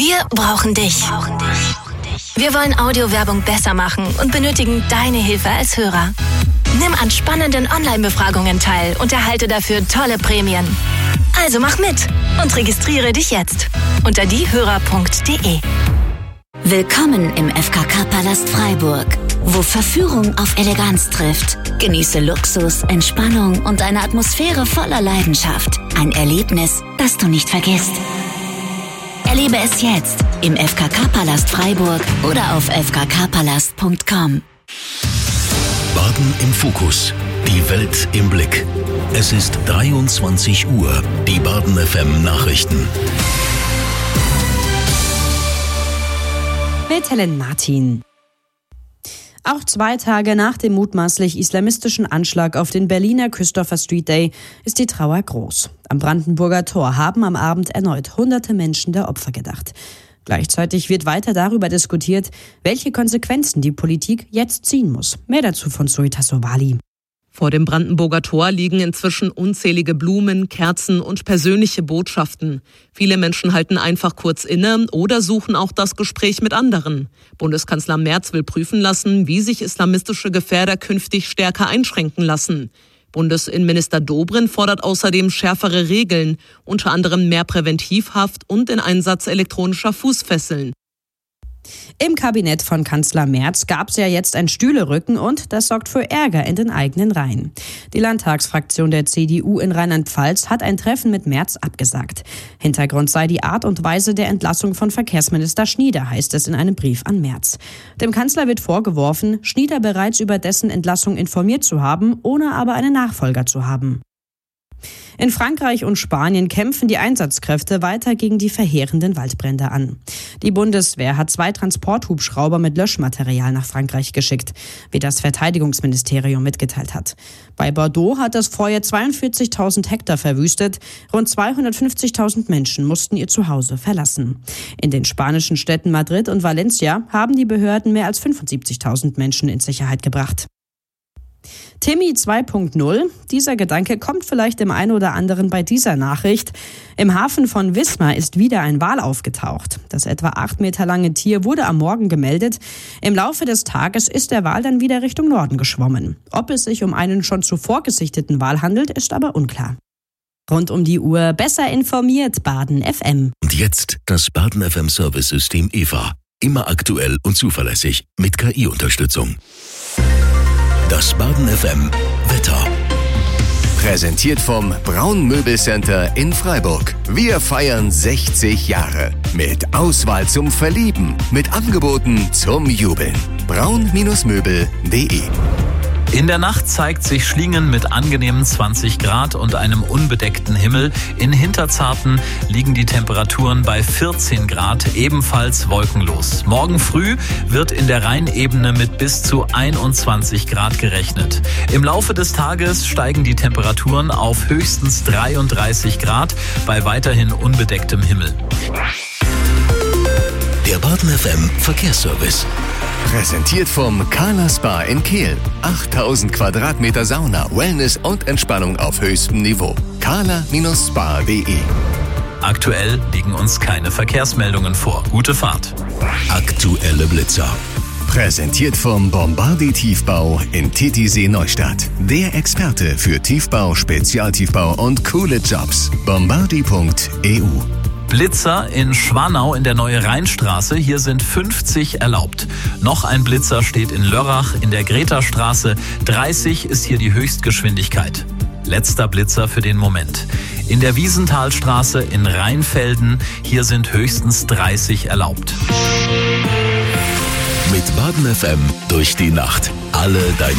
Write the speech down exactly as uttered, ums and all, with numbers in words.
Wir brauchen dich. Wir wollen Audiowerbung besser machen und benötigen deine Hilfe als Hörer. Nimm an spannenden Online-Befragungen teil und erhalte dafür tolle Prämien. Also mach mit und registriere dich jetzt unter diehörer punkt de. Willkommen im F K K-Palast Freiburg, wo Verführung auf Eleganz trifft. Genieße Luxus, Entspannung und eine Atmosphäre voller Leidenschaft. Ein Erlebnis, das du nicht vergisst. Erlebe es jetzt im F K K-Palast Freiburg oder auf f k k palast punkt com. Baden im Fokus. Die Welt im Blick. Es ist dreiundzwanzig Uhr. Die Baden F M Nachrichten. Mit Helen Martin. Auch zwei Tage nach dem mutmaßlich islamistischen Anschlag auf den Berliner Christopher Street Day ist die Trauer groß. Am Brandenburger Tor haben am Abend erneut hunderte Menschen der Opfer gedacht. Gleichzeitig wird weiter darüber diskutiert, welche Konsequenzen die Politik jetzt ziehen muss. Mehr dazu von Zoe Tassovali. Vor dem Brandenburger Tor liegen inzwischen unzählige Blumen, Kerzen und persönliche Botschaften. Viele Menschen halten einfach kurz inne oder suchen auch das Gespräch mit anderen. Bundeskanzler Merz will prüfen lassen, wie sich islamistische Gefährder künftig stärker einschränken lassen. Bundesinnenminister Dobrindt fordert außerdem schärfere Regeln, unter anderem mehr Präventivhaft und den Einsatz elektronischer Fußfesseln. Im Kabinett von Kanzler Merz gab es ja jetzt ein Stühlerücken und das sorgt für Ärger in den eigenen Reihen. Die Landtagsfraktion der C D U in Rheinland-Pfalz hat ein Treffen mit Merz abgesagt. Hintergrund sei die Art und Weise der Entlassung von Verkehrsminister Schnieder, heißt es in einem Brief an Merz. Dem Kanzler wird vorgeworfen, Schnieder bereits über dessen Entlassung informiert zu haben, ohne aber einen Nachfolger zu haben. In Frankreich und Spanien kämpfen die Einsatzkräfte weiter gegen die verheerenden Waldbrände an. Die Bundeswehr hat zwei Transporthubschrauber mit Löschmaterial nach Frankreich geschickt, wie das Verteidigungsministerium mitgeteilt hat. Bei Bordeaux hat das Feuer zweiundvierzigtausend Hektar verwüstet. Rund zweihundertfünfzigtausend Menschen mussten ihr Zuhause verlassen. In den spanischen Städten Madrid und Valencia haben die Behörden mehr als fünfundsiebzigtausend Menschen in Sicherheit gebracht. Timmy zwei Punkt null. Dieser Gedanke kommt vielleicht dem einen oder anderen bei dieser Nachricht. Im Hafen von Wismar ist wieder ein Wal aufgetaucht. Das etwa acht Meter lange Tier wurde am Morgen gemeldet. Im Laufe des Tages ist der Wal dann wieder Richtung Norden geschwommen. Ob es sich um einen schon zuvor gesichteten Wal handelt, ist aber unklar. Rund um die Uhr besser informiert, Baden F M. Und jetzt das Baden F M Service-System E V A. Immer aktuell und zuverlässig mit K I-Unterstützung. Das Baden F M Wetter. Präsentiert vom Braun Möbelcenter in Freiburg. Wir feiern sechzig Jahre. Mit Auswahl zum Verlieben. Mit Angeboten zum Jubeln. braun Möbel punkt de. In der Nacht zeigt sich Schlingen mit angenehmen zwanzig Grad und einem unbedeckten Himmel. In Hinterzarten liegen die Temperaturen bei vierzehn Grad, ebenfalls wolkenlos. Morgen früh wird in der Rheinebene mit bis zu einundzwanzig Grad gerechnet. Im Laufe des Tages steigen die Temperaturen auf höchstens dreiunddreißig Grad bei weiterhin unbedecktem Himmel. Der Baden F M Verkehrsservice. Präsentiert vom Carla Spa in Kehl. achttausend Quadratmeter Sauna, Wellness und Entspannung auf höchstem Niveau. carla Spa punkt de. Aktuell liegen uns keine Verkehrsmeldungen vor. Gute Fahrt. Aktuelle Blitzer. Präsentiert vom Bombardier Tiefbau in Titisee Neustadt. Der Experte für Tiefbau, Spezialtiefbau und coole Jobs. bombardier punkt e u. Blitzer in Schwanau in der Neue Rheinstraße. Hier sind fünfzig erlaubt. Noch ein Blitzer steht in Lörrach in der Gretastraße. dreißig ist hier die Höchstgeschwindigkeit. Letzter Blitzer für den Moment. In der Wiesenthalstraße in Rheinfelden. Hier sind höchstens dreißig erlaubt. Mit Baden F M durch die Nacht. Alle deine